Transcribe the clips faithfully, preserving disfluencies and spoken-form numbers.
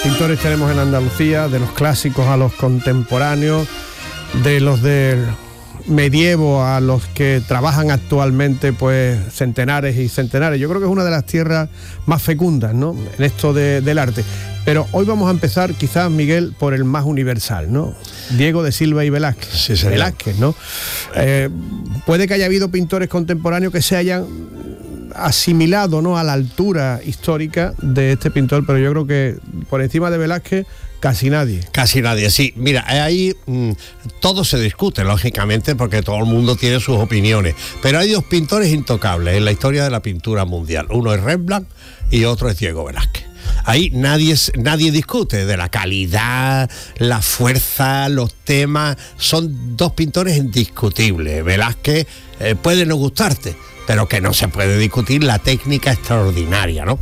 pintores tenemos en Andalucía, de los clásicos a los contemporáneos, de los del medievo a los que trabajan actualmente, pues centenares y centenares. Yo creo que es una de las tierras más fecundas, ¿no?, en esto de, del arte. Pero hoy vamos a empezar, quizás, Miguel, por el más universal, ¿no? Diego de Silva y Velázquez. Sí, señor. Velázquez, ¿no? Eh, puede que haya habido pintores contemporáneos que se hayan asimilado, ¿no?, a la altura histórica de este pintor, pero yo creo que por encima de Velázquez casi nadie. Casi nadie, sí. Mira, ahí mmm, todo se discute, lógicamente, porque todo el mundo tiene sus opiniones. Pero hay dos pintores intocables en la historia de la pintura mundial. Uno es Rembrandt y otro es Diego Velázquez. Ahí nadie, nadie discute de la calidad, la fuerza, los temas. Son dos pintores indiscutibles. Velázquez eh, puede no gustarte, pero que no se puede discutir la técnica extraordinaria, ¿no?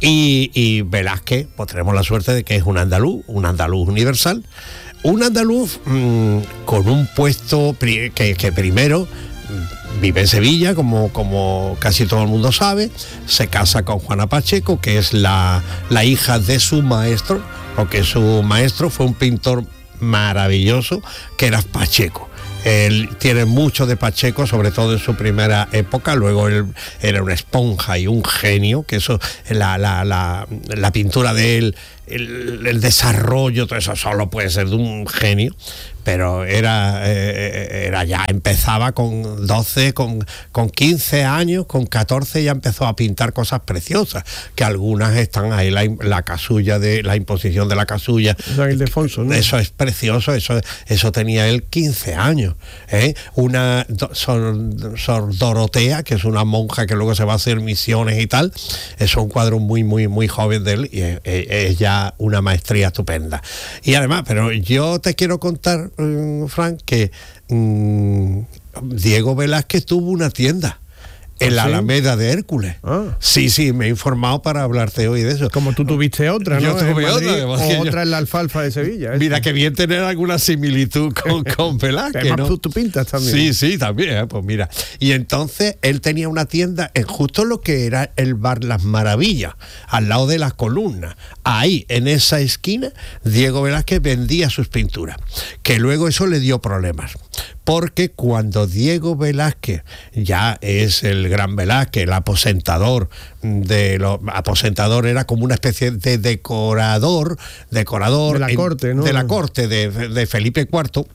Y, y Velázquez, pues tenemos la suerte de que es un andaluz, un andaluz universal, un andaluz mmm, con un puesto pri- que, que primero mmm, vive en Sevilla, como, como casi todo el mundo sabe, se casa con Juana Pacheco, que es la, la hija de su maestro, porque su maestro fue un pintor maravilloso, que era Pacheco. Él tiene mucho de Pacheco, sobre todo en su primera época. Luego él era una esponja y un genio, que eso, la, la, la, la pintura de él, el, el desarrollo, todo eso solo puede ser de un genio. Pero era, eh, era ya, empezaba con doce, con, con quince años, con catorce ya empezó a pintar cosas preciosas, que algunas están ahí, la, la casulla de la imposición de la casulla. San Ildefonso, ¿no? Eso es precioso, eso, eso tenía él quince años. ¿eh? Una Sor, Sor Dorotea, que es una monja que luego se va a hacer misiones y tal, es un cuadro muy, muy, muy joven de él y es, es ya una maestría estupenda. Y además, pero yo te quiero contar, Frank, que mmm, Diego Velázquez tuvo una tienda en la ¿Ah, sí? Alameda de Hércules. Ah. Sí, sí, me he informado para hablarte hoy de eso. Como tú tuviste otra, ¿no? Yo tuve en Madrid, otra, o además, otra yo... en la Alfalfa de Sevilla. ¿eh? Mira, que bien tener alguna similitud con, con Velázquez, Además, ¿no? tú pintas también. Sí, sí, también, ¿eh? Pues mira. Y entonces él tenía una tienda en justo lo que era el bar Las Maravillas, al lado de las columnas. Ahí, en esa esquina, Diego Velázquez vendía sus pinturas, que luego eso le dio problemas. Porque cuando Diego Velázquez ya es el gran Velázquez, el aposentador de los aposentador era como una especie de decorador, decorador de la en, corte, ¿no? De la corte de, de Felipe cuarto.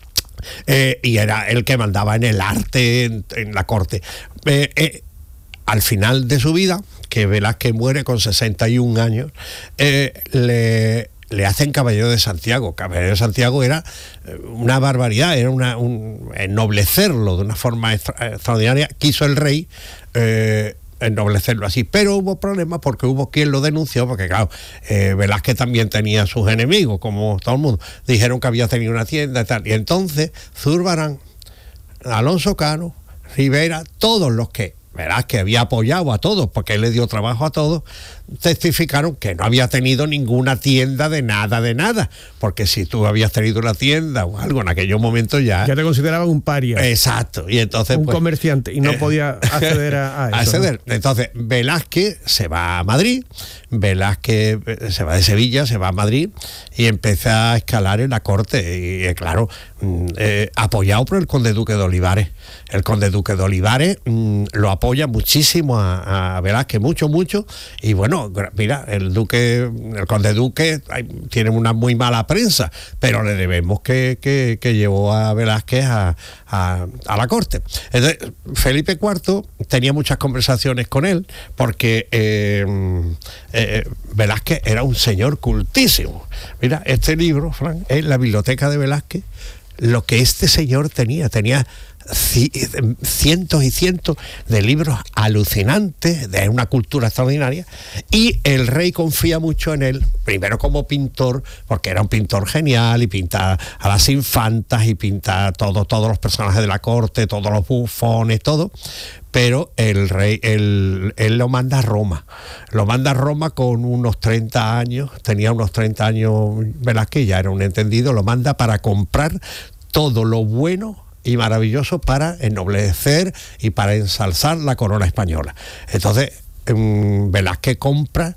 Eh, y era el que mandaba en el arte, en, en la corte. Eh, eh, al final de su vida, que Velázquez muere con sesenta y un años, eh, le... le hacen Caballero de Santiago. Caballero de Santiago era una barbaridad, era una, un, ennoblecerlo de una forma extra, extraordinaria. Quiso el rey eh, ennoblecerlo así, pero hubo problemas porque hubo quien lo denunció, porque claro, eh, Velázquez también tenía sus enemigos, como todo el mundo. Dijeron que había tenido una tienda y tal. Y entonces Zurbarán, Alonso Cano, Rivera, todos los que Velázquez había apoyado a todos, porque él le dio trabajo a todos, testificaron que no había tenido ninguna tienda de nada, de nada, porque si tú habías tenido una tienda o algo en aquellos momentos ya... Ya te consideraban un paria. Exacto, y entonces... Un pues, comerciante, y no eh, podía acceder a, a eso. Acceder. ¿No? Entonces, Velázquez se va a Madrid, Velázquez se va de Sevilla, se va a Madrid, y empieza a escalar en la corte, y eh, claro, eh, apoyado por el conde duque de Olivares. El conde duque de Olivares mmm, lo apoya muchísimo a, a Velázquez, mucho, mucho, y bueno, mira, el duque, el conde duque hay, tiene una muy mala prensa, pero le debemos que, que, que llevó a Velázquez a, a, a la corte. Entonces, Felipe cuarto tenía muchas conversaciones con él, porque eh, eh, Velázquez era un señor cultísimo. Mira, este libro, Frank, es la biblioteca de Velázquez, lo que este señor tenía, tenía cientos y cientos de libros alucinantes, de una cultura extraordinaria, y el rey confía mucho en él, primero como pintor, porque era un pintor genial y pinta a las infantas y pinta todo, todos los personajes de la corte, todos los bufones, todo. Pero el rey, él, él lo manda a Roma, lo manda a Roma con unos treinta años, tenía unos treinta años Velázquez, ya era un entendido, lo manda para comprar todo lo bueno y maravilloso para ennoblecer y para ensalzar la corona española. Entonces, um, Velázquez compra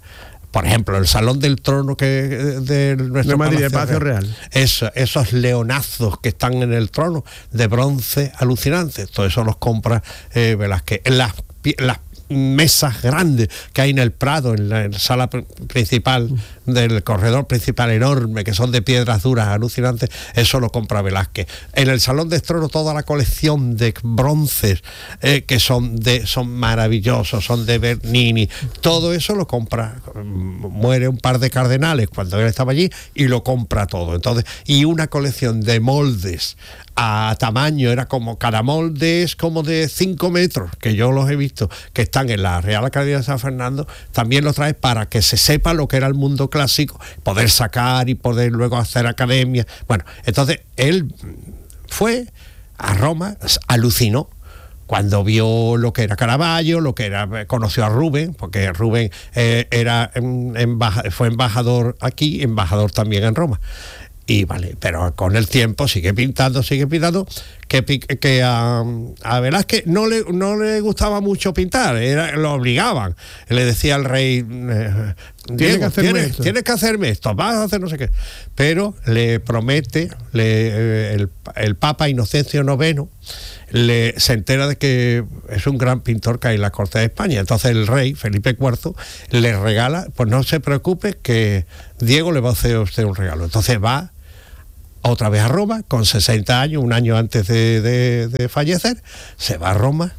por ejemplo, el Salón del Trono que de nuestro de Madrid, de Palacio Palacio Real. Eso, esos leonazos que están en el trono de bronce alucinantes, todo eso los compra eh, Velázquez. Las, las mesas grandes que hay en el Prado, en la, en la sala principal del corredor principal enorme, que son de piedras duras alucinantes, eso lo compra Velázquez. En el Salón de Trono toda la colección de bronces eh, que son de son maravillosos, son de Bernini, todo eso lo compra. Muere un par de cardenales cuando él estaba allí y lo compra todo. Entonces, y una colección de moldes a tamaño, era como cada molde es como de cinco metros, que yo los he visto, que están en la Real Academia de San Fernando, también lo trae para que se sepa lo que era el mundo clásico, poder sacar y poder luego hacer academia. Bueno, entonces él fue a Roma, alucinó cuando vio lo que era Caravaggio, lo que era, conoció a Rubén, porque Rubén eh, era embaja, fue embajador aquí, embajador también en Roma. Y vale, pero con el tiempo sigue pintando, sigue pintando, que, que a, a Velázquez no le, no le gustaba mucho pintar, era, lo obligaban. Le decía al rey, eh, tienes que hacerme tienes, esto. tienes que hacerme esto, vas a hacer no sé qué. Pero le promete, le, eh, el, el Papa Inocencio noveno, le, se entera de que es un gran pintor que hay en la corte de España. Entonces el rey, Felipe cuarto, le regala, pues no se preocupe que Diego le va a hacer a usted un regalo. Entonces va otra vez a Roma, con sesenta años, un año antes de, de, de fallecer, se va a Roma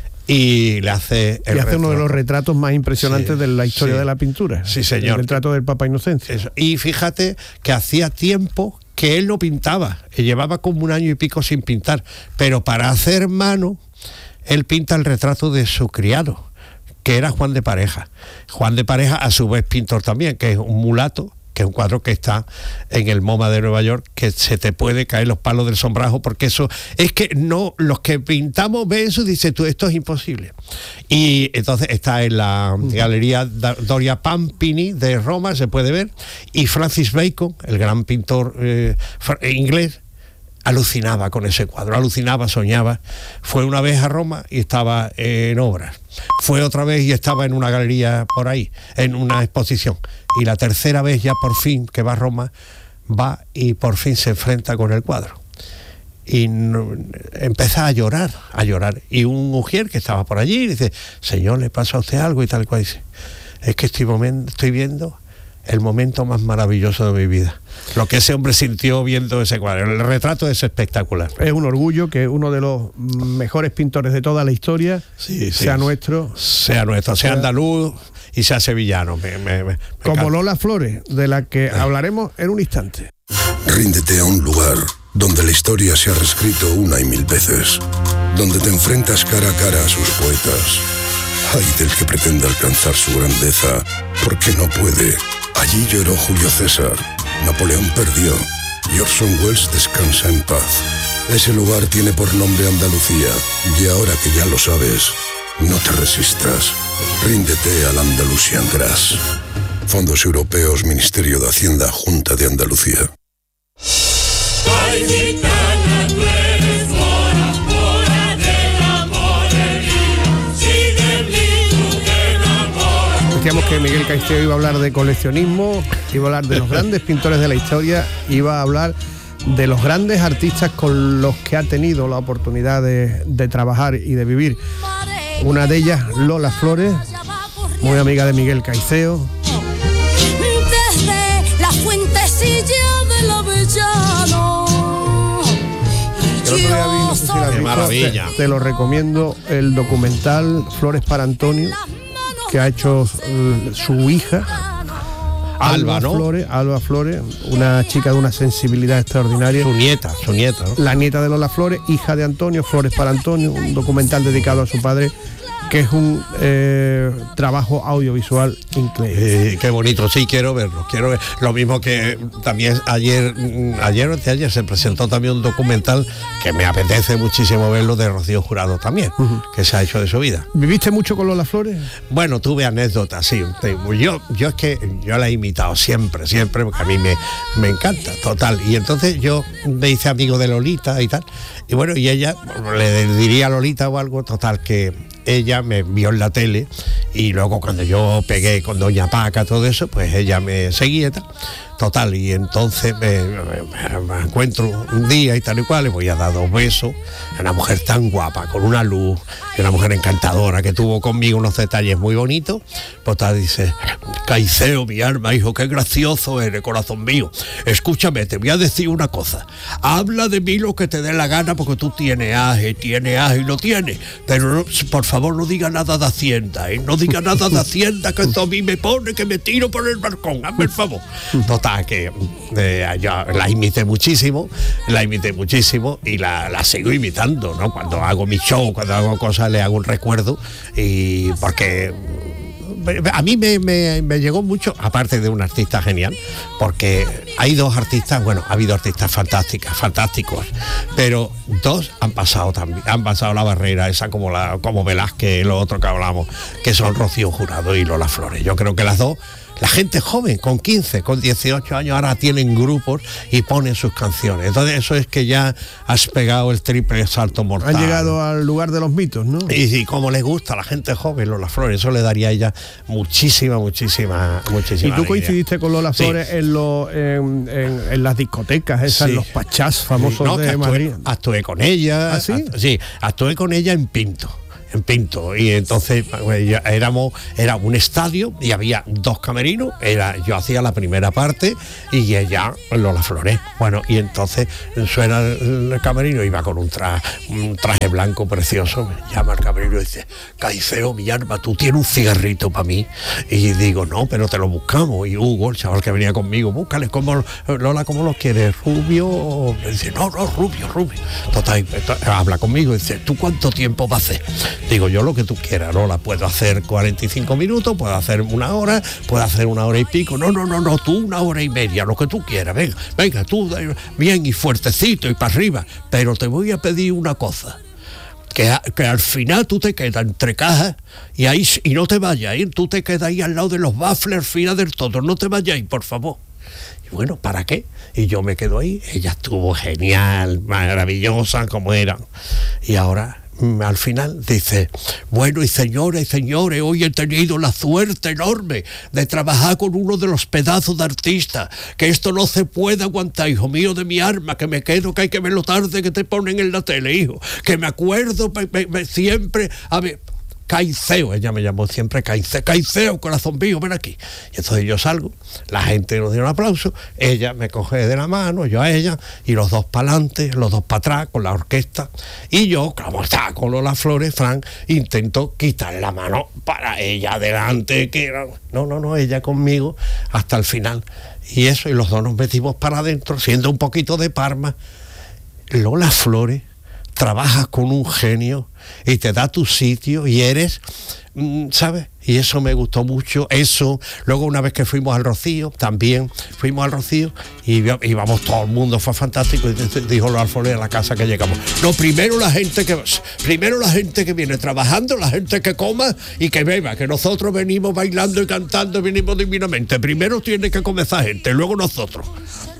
y le hace el y hace retrato. uno de los retratos más impresionantes Sí, de la historia sí. de la pintura. Sí, señor. El retrato del Papa Inocencio. Eso. Y fíjate que hacía tiempo que él no pintaba, que llevaba como un año y pico sin pintar, pero para hacer mano, él pinta el retrato de su criado, que era Juan de Pareja. Juan de Pareja, a su vez pintor también, que es un mulato, que es un cuadro que está en el MoMA de Nueva York, que se te puede caer los palos del sombrajo, porque eso es que no, los que pintamos ven eso y dicen tú, esto es imposible. Y entonces está en la Galería Doria Pampini de Roma, se puede ver, y Francis Bacon, el gran pintor eh, inglés, alucinaba con ese cuadro, alucinaba, soñaba. Fue una vez a Roma y estaba en obras. Fue otra vez y estaba en una galería por ahí, en una exposición. Y la tercera vez ya por fin que va a Roma, va y por fin se enfrenta con el cuadro. Y no, empieza a llorar, a llorar. Y un mujer que estaba por allí dice, señor, ¿le pasa a usted algo? Y tal cual dice, es que estoy, moment, estoy viendo el momento más maravilloso de mi vida. Lo que ese hombre sintió viendo ese cuadro. El retrato es espectacular. Es un orgullo que uno de los mejores pintores de toda la historia sí, sea sí, nuestro. Sea nuestro, sea andaluz y sea sevillano. Me, me, me Como encanta. Lola Flores, de la que eh. hablaremos en un instante. Ríndete a un lugar donde la historia se ha reescrito una y mil veces, donde te enfrentas cara a cara a sus poetas. Ay del que pretenda alcanzar su grandeza, porque no puede. Allí lloró Julio César, Napoleón perdió y Orson Welles descansa en paz. Ese lugar tiene por nombre Andalucía, y ahora que ya lo sabes, no te resistas. Ríndete al Andalusian Grass. Fondos Europeos, Ministerio de Hacienda, Junta de Andalucía. Ay, gitana, tú eres mora, mora del amorerío. Si de mí tú te enamoras. Decíamos que Miguel Caicedo iba a hablar de coleccionismo, iba a hablar de los grandes pintores de la historia, iba a hablar de los grandes artistas con los que ha tenido la oportunidad de, de trabajar y de vivir. Una de ellas, Lola Flores, muy amiga de Miguel Caicedo. Desde la fuentecilla del Avellano. El otro día vi, no sé si la has Qué visto, maravilla. Te, te lo recomiendo, el documental Flores para Antonio, que ha hecho uh, su hija Alba, ¿no? Flores, Alba Flores, una chica de una sensibilidad extraordinaria. Su nieta, su nieta, ¿no? La nieta de Lola Flores, hija de Antonio, Flores para Antonio, un documental dedicado a su padre, que es un eh, trabajo audiovisual increíble. Eh, qué bonito, sí, quiero verlo, quiero ver. Lo mismo que también ayer, ayer o anteayer se presentó también un documental que me apetece muchísimo verlo, de Rocío Jurado también, uh-huh. que se ha hecho de su vida. ¿Viviste mucho con Lola Flores? Bueno, tuve anécdotas, sí. Yo, yo es que yo la he imitado siempre, siempre, porque a mí me, me encanta, total. Y entonces yo me hice amigo de Lolita y tal. Y bueno, y ella le diría a Lolita o algo, total, que ella me vio en la tele y luego cuando yo pegué con Doña Paca, todo eso, pues ella me seguía y tal. Total, y entonces me, me, me encuentro un día y tal y cual, le voy a dar dos besos, una mujer tan guapa, con una luz, una mujer encantadora, que tuvo conmigo unos detalles muy bonitos. Pues tal, dice: Caicedo, mi alma, hijo, qué gracioso eres, corazón mío. Escúchame, te voy a decir una cosa. Habla de mí lo que te dé la gana, porque tú tienes aje, tienes aje y lo tienes. Pero no, por favor, no diga nada de Hacienda, ¿eh? No diga nada de Hacienda, que esto a mí me pone que me tiro por el balcón. Hazme el favor. Total, que eh, yo la imité muchísimo, la imité muchísimo y la, la sigo imitando, ¿no? Cuando hago mi show, cuando hago cosas, le hago un recuerdo, y porque a mí me, me, me llegó mucho, aparte de un artista genial, porque hay dos artistas, bueno, ha habido artistas fantásticas, fantásticos, pero dos han pasado también, han pasado la barrera esa, como la como Velázquez, lo otro que hablamos, que son Rocío Jurado y Lola Flores. Yo creo que las dos, la gente joven, con quince, con dieciocho años, ahora tienen grupos y ponen sus canciones. Entonces eso es que ya has pegado el triple salto mortal. Han llegado al lugar de los mitos, ¿no? Y, y como les gusta a la gente joven, Lola Flores, eso le daría a ella muchísima, muchísima, muchísima ¿Y tú alegría. coincidiste con Lola Flores sí. en, lo, en, en, en las discotecas esas, Sí. en los pachás famosos No, de actué, Madrid? Actué con ella. ¿Ah, sí? Act- sí, actué con ella en Pinto. En Pinto, y entonces pues, ya éramos era un estadio y había dos camerinos, era yo hacía la primera parte y ella Lola Flores. Bueno, y entonces suena el, el camerino, iba con un, tra, un traje blanco precioso, me llama el camerino y dice: Caicedo, mi alma, ¿tú tienes un cigarrito para mí? Y digo: no, pero te lo buscamos. Y Hugo, el chaval que venía conmigo: búscale, ¿cómo, Lola, ¿cómo lo quieres? ¿Rubio? O... Me dice: no, no, rubio, rubio. Total, habla conmigo y dice: ¿tú cuánto tiempo vas a hacer? Digo: yo lo que tú quieras, Lola, puedo hacer cuarenta y cinco minutos, puedo hacer una hora, puedo hacer una hora y pico. No, no, no, no, tú una hora y media, lo que tú quieras, venga, venga, tú bien y fuertecito y para arriba. Pero te voy a pedir una cosa, que, a, que al final tú te quedas entre cajas y ahí y no te vayas, ¿eh? Tú te quedas ahí al lado de los baffles al final del todo, no te vayas ahí, por favor. Y bueno, ¿para qué? Y yo me quedo ahí, ella estuvo genial, maravillosa como era. Y ahora al final dice: bueno, y señores y señores, hoy he tenido la suerte enorme de trabajar con uno de los pedazos de artistas, que esto no se puede aguantar, hijo mío de mi alma, que me quedo, que hay que verlo tarde que te ponen en la tele, hijo, que me acuerdo me, me, me, siempre, a ver, Caicedo, ella me llamó siempre Caicedo, Caicedo, corazón mío, ven aquí. Y entonces yo salgo, la gente nos dio un aplauso, ella me coge de la mano, yo a ella, y los dos para adelante, los dos para atrás, con la orquesta, y yo, como está con Lola Flores, Frank, intento quitar la mano para ella adelante, que era... no, no, no, ella conmigo hasta el final. Y eso, y los dos nos metimos para adentro, siendo un poquito de Parma. Lola Flores trabajas con un genio y te da tu sitio y eres, ¿sabes? Y eso me gustó mucho, eso. Luego una vez que fuimos al Rocío, también fuimos al Rocío y íbamos todo el mundo, fue fantástico. Y dijo los Alfonso a la casa que llegamos: no, primero la gente que primero la gente que viene trabajando, la gente que coma y que beba, que nosotros venimos bailando y cantando, venimos divinamente. Primero tiene que comer esa gente, luego nosotros.